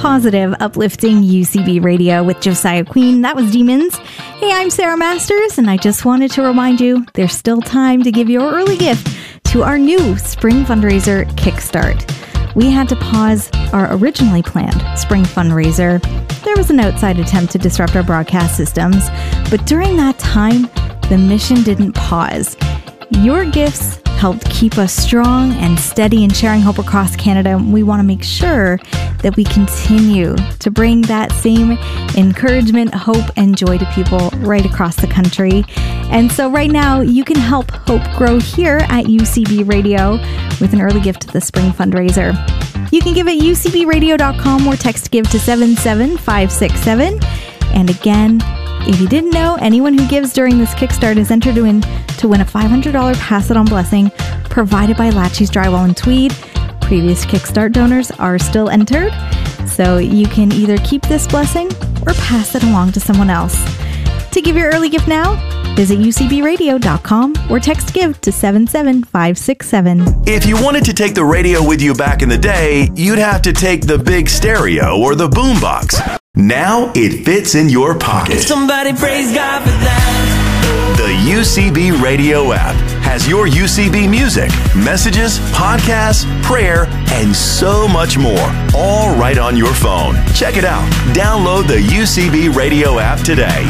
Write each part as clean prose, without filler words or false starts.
positive, uplifting UCB radio with Josiah Queen. That was Demons. Hey, I'm Sarah Masters, and I just wanted to remind you there's still time to give your early gift to our new spring fundraiser Kickstart. We had to pause our originally planned spring fundraiser. There was an outside attempt to disrupt our broadcast systems, but during that time, the mission didn't pause. Your gifts helped keep us strong and steady in sharing hope across Canada. We want to make sure that we continue to bring that same encouragement, hope, and joy to people right across the country. And so right now, you can help hope grow here at UCB Radio with an early gift to the spring fundraiser. You can give at ucbradio.com or text GIVE to 77567. And again, if you didn't know, anyone who gives during this Kickstart is entered to win a $500 Pass-It-On blessing provided by Latchy's Drywall in Tweed. Previous Kickstart donors are still entered, so you can either keep this blessing or pass it along to someone else. To give your early gift now, visit ucbradio.com or text GIVE to 77567. If you wanted to take the radio with you back in the day, you'd have to take the big stereo or the boombox. Now it fits in your pocket. Somebody praise God for that. The UCB Radio app has your UCB music, messages, podcasts, prayer, and so much more, all right on your phone. Check it out. Download the UCB Radio app today.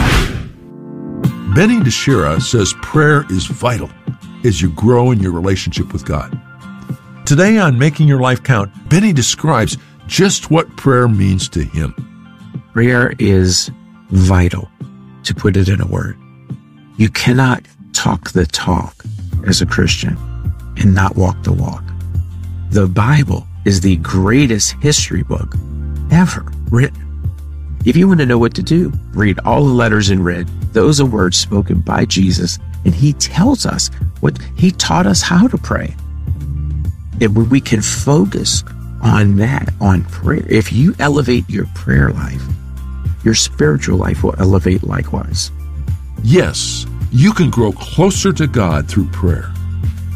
Benny DeShira says prayer is vital as you grow in your relationship with God. Today on Making Your Life Count, Benny describes just what prayer means to him. Prayer is vital, to put it in a word. You cannot talk the talk as a Christian and not walk the walk. The Bible is the greatest history book ever written. If you want to know what to do, read all the letters in red. Those are words spoken by Jesus, and he tells us what he taught us how to pray. And when we can focus on that, on prayer, if you elevate your prayer life, your spiritual life will elevate likewise. Yes, you can grow closer to God through prayer.